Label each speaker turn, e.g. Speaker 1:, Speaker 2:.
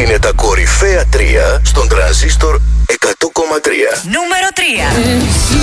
Speaker 1: είναι τα κορυφαία 3 στον τρανζίστορ 100,3.
Speaker 2: Νούμερο 3.